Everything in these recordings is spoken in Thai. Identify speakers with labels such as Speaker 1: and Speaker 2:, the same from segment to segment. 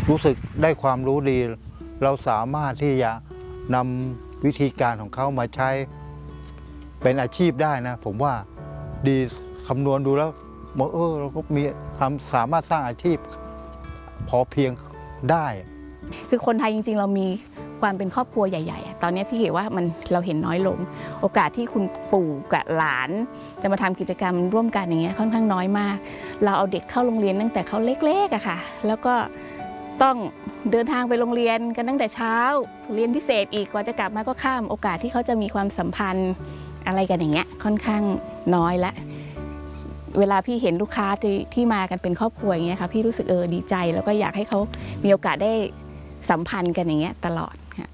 Speaker 1: รู้สึกได้ความรู้ดีเราสามารถที่จะนำวิธีการของเขามาใช้เป็นอาชีพได้นะผมว่าดีคำนวณดูแล้วเราก็มีสามารถสร้างอาชีพพอเพียงได้
Speaker 2: คือคนไทยจริงๆเรามีความเป็นครอบครัวใหญ่ๆตอนนี้พี่เห็นว่าเราเห็นน้อยลงโอกาสที่คุณปู่กับหลานจะมาทำกิจกรรมร่วมกันอย่างเงี้ยค่อนข้างน้อยมากเราเอาเด็กเข้าโรงเรียนตั้งแต่เขาเล็กๆอะค่ะแล้วก็ต้องเดินทางไปโรงเรียนกันตั้งแต่เช้าเรียนพิเศษอีกกว่าจะกลับมาก็ค่ำโอกาสที่เขาจะมีความสัมพันธ์อะไรกันอย่างเงี้ยค่อนข้างน้อยละเวลาพี่เห็นลูกค้าที่มากันเป็นครอบครัวอย่างเงี้ยค่ะพี่รู้สึกดีใจแล้วก็อยากให้เขามีโอกาสได้สัมพันธ์กันอย่างเงี้ยตลอดค่ะ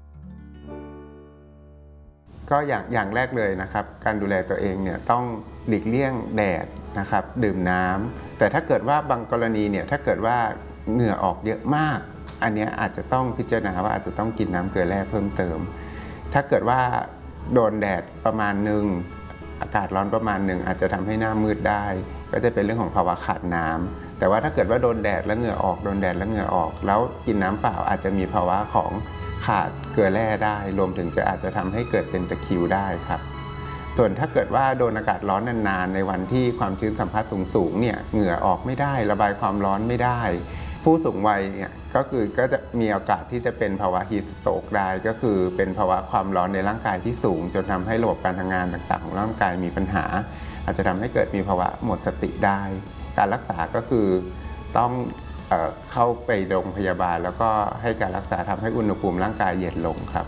Speaker 3: ก็อย่างแรกเลยนะครับการดูแลตัวเองเนี่ยต้องหลีกเลี่ยงแดดนะครับดื่มน้ำแต่ถ้าเกิดว่าบางกรณีเนี่ยถ้าเกิดว่าเหงื่อออกเยอะมากอันนี้อาจจะต้องพิจารณาว่าอาจจะต้องกินน้ำเกลือแร่เพิ่มเติมถ้าเกิดว่าโดนแดดประมาณหนึ่งอากาศร้อนประมาณหนึ่งอาจจะทำให้หน้ามืดได้ก็จะเป็นเรื่องของภาวะขาดน้ำแต่ว่าถ้าเกิดว่าโดนแดดแล้วเหงื่อออกโดนแดดแล้วเหงื่อออกแล้วกินน้ำเปล่าอาจจะมีภาวะของขาดเกลือแร่ได้รวมถึงอาจจะทำให้เกิดเป็นตะคริวได้ครับส่วนถ้าเกิดว่าโดนอากาศร้อนนานๆในวันที่ความชื้นสัมผัสสูงเนี่ยเหงื่อออกไม่ได้ระบายความร้อนไม่ได้ผู้สูงวัยเนี่ยก็จะมีโอกาสที่จะเป็นภาวะฮีทสโตรกได้ก็คือเป็นภาวะความร้อนในร่างกายที่สูงจนทำให้ระบบการทำงานต่างๆของร่างกายมีปัญหาอาจจะทำให้เกิดมีภาวะหมดสติได้การรักษาก็คือต้องเข้าไปโรงพยาบาลแล้วก็ให้การรักษาทำให้อุณหภูมิร่างกายเย็นลงครับ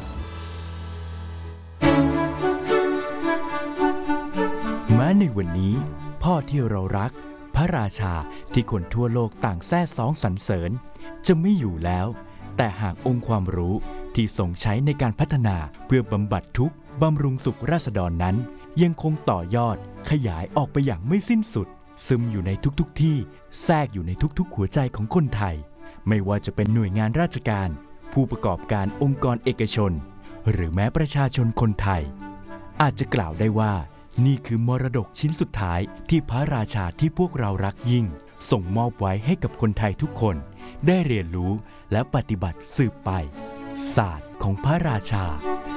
Speaker 4: แม้ในวันนี้พ่อที่เรารักพระราชาที่คนทั่วโลกต่างแซ่ซ้องสรรเสริญจะไม่อยู่แล้วแต่หากองค์ความรู้ที่ทรงใช้ในการพัฒนาเพื่อบำบัดทุกข์บำรุงสุขราษฎรนั้นยังคงต่อยอดขยายออกไปอย่างไม่สิ้นสุดซึมอยู่ในทุกที่แทรกอยู่ในทุกหัวใจของคนไทยไม่ว่าจะเป็นหน่วยงานราชการผู้ประกอบการองค์กรเอกชนหรือแม้ประชาชนคนไทยอาจจะกล่าวได้ว่านี่คือมรดกชิ้นสุดท้ายที่พระราชาที่พวกเรารักยิ่งส่งมอบไว้ให้กับคนไทยทุกคนได้เรียนรู้และปฏิบัติสืบไปศาสตร์ของพระราชา